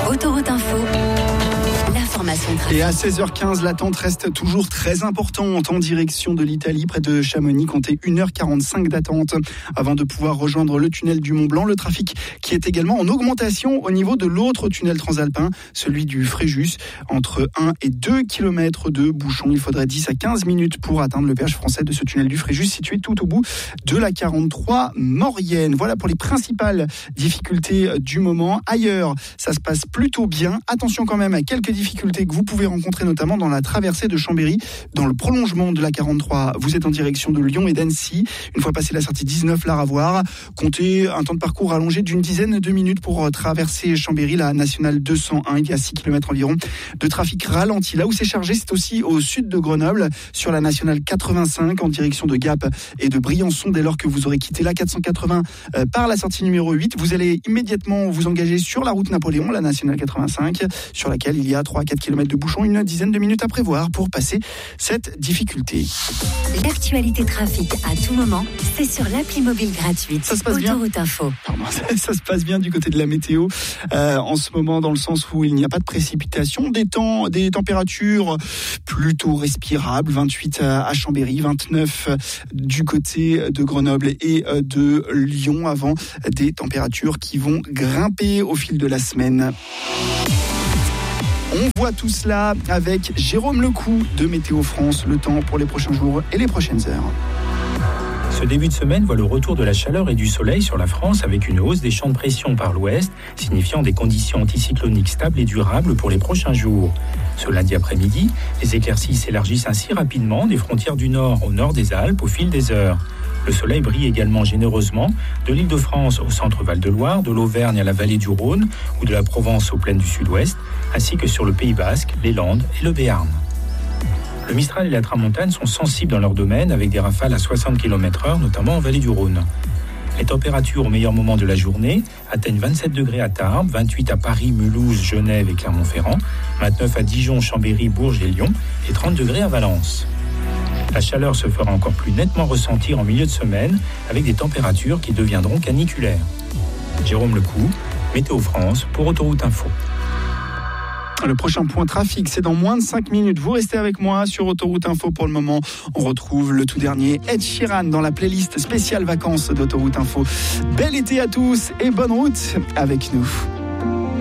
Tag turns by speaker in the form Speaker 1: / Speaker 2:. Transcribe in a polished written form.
Speaker 1: Autoroute Info. L'information trafic.
Speaker 2: Et à 16h15, l'attente reste toujours très importante en direction de l'Italie, près de Chamonix. Comptez 1h45 d'attente avant de pouvoir rejoindre le tunnel du Mont Blanc. Le trafic qui est également en augmentation au niveau de l'autre tunnel transalpin, celui du Fréjus. Entre 1 et 2 km de bouchons. Il faudrait 10 à 15 minutes pour atteindre le péage français de ce tunnel du Fréjus, situé tout au bout de la 43 Maurienne. Voilà pour les principales difficultés du moment. Ailleurs, ça se passe plutôt bien. Attention quand même à quelques difficultés que vous pouvez rencontrer, notamment dans la traversée de Chambéry, dans le prolongement de la 43. Vous êtes en direction de Lyon et d'Annecy. Une fois passé la sortie 19, la Ravoire, comptez un temps de parcours allongé d'une dizaine de minutes pour traverser Chambéry, la nationale 201. Il y a 6 km environ de trafic ralenti. Là où c'est chargé, c'est aussi au sud de Grenoble, sur la nationale 85, en direction de Gap et de Briançon. Dès lors que vous aurez quitté la 480 par la sortie numéro 8, vous allez immédiatement vous engager sur la route Napoléon, la nationale 85, sur laquelle il y a 3 à 4 km de bouchons, une dizaine de minutes à prévoir pour passer cette difficulté.
Speaker 1: L'actualité trafic à tout moment, c'est sur l'appli mobile gratuite.
Speaker 2: Ça se passe bien.
Speaker 1: Autoroute Info.
Speaker 2: Ça se passe bien du côté de la météo en ce moment, dans le sens où il n'y a pas de précipitation, des températures plutôt respirables, 28 à Chambéry, 29 du côté de Grenoble et de Lyon, avant des températures qui vont grimper au fil de la semaine. On voit tout cela avec Jérôme Lecou de Météo France, le temps pour les prochains jours et les prochaines heures.
Speaker 3: Ce début de semaine voit le retour de la chaleur et du soleil sur la France, avec une hausse des champs de pression par l'ouest, signifiant des conditions anticycloniques stables et durables pour les prochains jours. Ce lundi après-midi, les éclaircies s'élargissent ainsi rapidement des frontières du nord au nord des Alpes au fil des heures. Le soleil brille également généreusement de l'Île-de-France au centre Val-de-Loire, de l'Auvergne à la vallée du Rhône ou de la Provence aux plaines du sud-ouest, ainsi que sur le Pays Basque, les Landes et le Béarn. Le Mistral et la Tramontane sont sensibles dans leur domaine, avec des rafales à 60 km/h, notamment en vallée du Rhône. Les températures au meilleur moment de la journée atteignent 27 degrés à Tarbes, 28 à Paris, Mulhouse, Genève et Clermont-Ferrand, 29 à Dijon, Chambéry, Bourges et Lyon et 30 degrés à Valence. La chaleur se fera encore plus nettement ressentir en milieu de semaine, avec des températures qui deviendront caniculaires. Jérôme Lecou, Météo France pour Autoroute Info.
Speaker 2: Le prochain point trafic, c'est dans moins de 5 minutes. Vous restez avec moi sur Autoroute Info. Pour le moment, on retrouve le tout dernier Ed Sheeran dans la playlist spéciale vacances d'Autoroute Info. Bel été à tous et bonne route avec nous.